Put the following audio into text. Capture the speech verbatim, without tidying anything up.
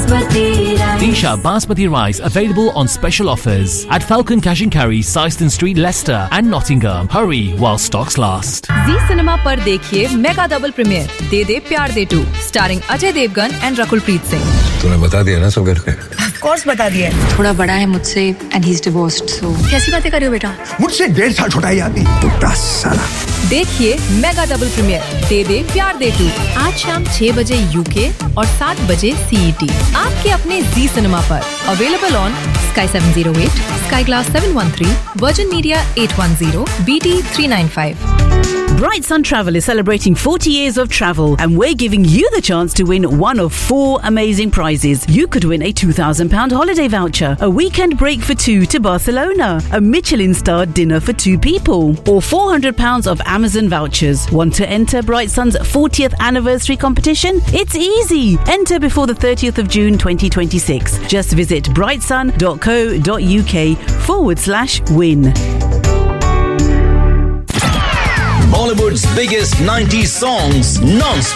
Basmati rice. Disha Basmati rice available on special offers at Falcon Cash and Carry, Syston Street, Leicester and Nottingham. Hurry while stocks last. Zee Cinema पर देखिए mega double premiere दे दे प्यार दे to starring Ajay Devgan and Rakul Preet Singh. तूने बता दिया ना सब घर पे? Of course बता दिया. थोड़ा बड़ा है मुझसे and he's divorced, so कैसी बातें कर रहे हो बेटा? मुझसे डेढ़ साल छोटा ही आदमी. पुट्टा साला. देखिए मेगा डबल प्रीमियर दे दे प्यार दे टू आज शाम छह बजे यूके और सात बजे सीईटी आपके अपने जी सिनेमा पर. Available on Sky seven oh eight, Sky Glass seven one three, Virgin Media eight one zero, B T three nine five. Bright Sun Travel is celebrating forty years of travel and we're giving you the chance to win one of four amazing prizes. You could win a two thousand pounds holiday voucher, a weekend break for two to Barcelona, a Michelin-starred dinner for two people, or four hundred pounds of Amazon vouchers. Want to enter Bright Sun's fortieth anniversary competition? It's easy. Enter before the thirtieth of June twenty twenty-six. Just visit brightsun.co.uk forward slash win. Bollywood's biggest nineties songs non-stop.